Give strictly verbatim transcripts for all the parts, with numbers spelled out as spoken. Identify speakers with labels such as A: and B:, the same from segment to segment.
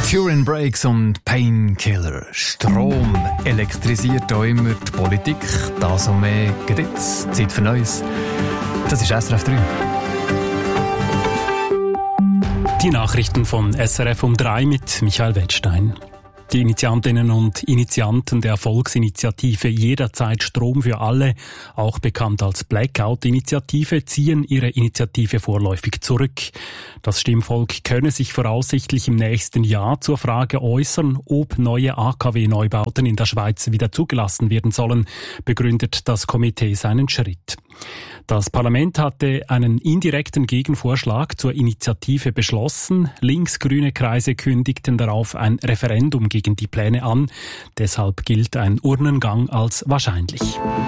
A: Turin Breaks und Painkiller. Strom elektrisiert auch immer die Politik. Das und mehr geht jetzt. Zeit für Neues. Das ist S R F drei.
B: Die Nachrichten von S R F um drei mit Michael Wettstein. Die Initiantinnen und Initianten der Volksinitiative Jederzeit Strom für alle, auch bekannt als Blackout-Initiative, ziehen ihre Initiative vorläufig zurück. Das Stimmvolk könne sich voraussichtlich im nächsten Jahr zur Frage äußern, ob neue A K W-Neubauten in der Schweiz wieder zugelassen werden sollen, begründet das Komitee seinen Schritt. Das Parlament hatte einen indirekten Gegenvorschlag zur Initiative beschlossen. Linksgrüne Kreise kündigten darauf ein Referendum gegen die Pläne an. Deshalb gilt ein Urnengang als wahrscheinlich.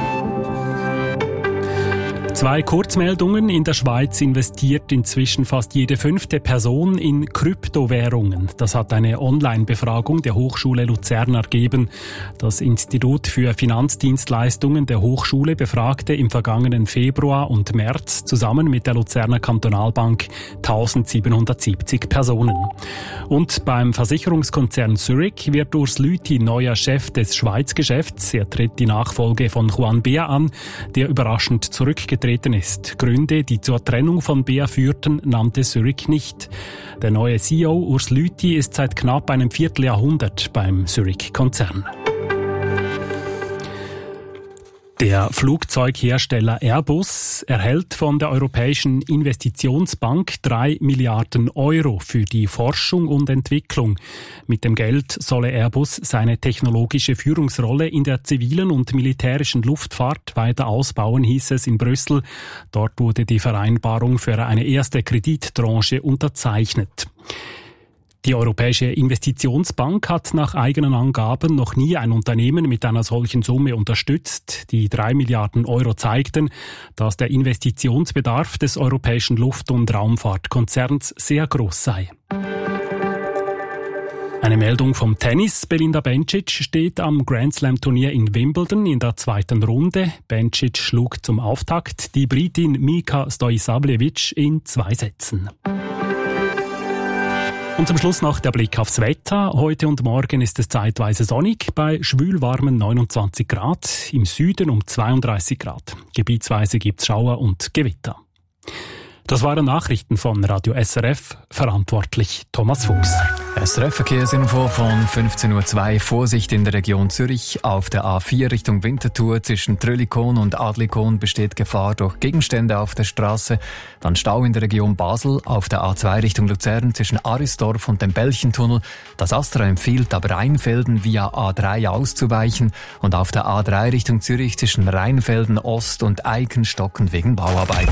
B: Zwei Kurzmeldungen. In der Schweiz investiert inzwischen fast jede fünfte Person in Kryptowährungen. Das hat eine Online-Befragung der Hochschule Luzern ergeben. Das Institut für Finanzdienstleistungen der Hochschule befragte im vergangenen Februar und März zusammen mit der Luzerner Kantonalbank eintausendsiebenhundertsiebzig Personen. Und beim Versicherungskonzern Zurich wird Urs Lüthi neuer Chef des Schweizgeschäfts. Er tritt die Nachfolge von Juan Beer an, der überraschend zurückgetreten ist. Gründe, die zur Trennung von Beer führten, nannte Zurich nicht. Der neue C E O Urs Lüthi ist seit knapp einem Vierteljahrhundert beim Zurich-Konzern. Der Flugzeughersteller Airbus erhält von der Europäischen Investitionsbank drei Milliarden Euro für die Forschung und Entwicklung. Mit dem Geld solle Airbus seine technologische Führungsrolle in der zivilen und militärischen Luftfahrt weiter ausbauen, hieß es in Brüssel. Dort wurde die Vereinbarung für eine erste Kredittranche unterzeichnet. Die Europäische Investitionsbank hat nach eigenen Angaben noch nie ein Unternehmen mit einer solchen Summe unterstützt. Die drei Milliarden Euro zeigten, dass der Investitionsbedarf des europäischen Luft- und Raumfahrtkonzerns sehr groß sei. Eine Meldung vom Tennis. Belinda Bencic steht am Grand-Slam-Turnier in Wimbledon in der zweiten Runde. Bencic schlug zum Auftakt die Britin Mika Stojsavljevic in zwei Sätzen. Und zum Schluss noch der Blick aufs Wetter. Heute und morgen ist es zeitweise sonnig, bei schwülwarmen neunundzwanzig Grad, im Süden um zweiunddreißig Grad. Gebietsweise gibt's Schauer und Gewitter. Das waren Nachrichten von Radio S R F, verantwortlich Thomas Fuchs.
A: S R F-Verkehrsinfo von fünfzehn Uhr zwei. Vorsicht in der Region Zürich. Auf der A vier Richtung Winterthur zwischen Tröllikon und Adlikon besteht Gefahr durch Gegenstände auf der Straße. Dann Stau in der Region Basel. Auf der A zwei Richtung Luzern zwischen Arisdorf und dem Bällchentunnel. Das Astra empfiehlt, ab Rheinfelden via A drei auszuweichen. Und auf der A drei Richtung Zürich zwischen Rheinfelden Ost und Eikenstocken wegen Bauarbeiten.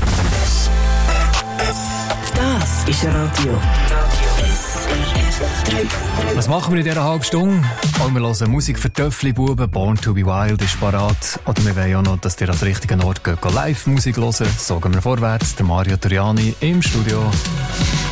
C: Das ist Radio S R F drei.
A: Was machen wir in dieser halben Stunde? Oh, wir hören Musik für Töffli-Buben, Born to be Wild ist parat. Oder wir wollen auch noch, dass ihr an den richtigen Ort geht, Live-Musik hören. So gehen wir vorwärts. Der Mario Turiani im Studio.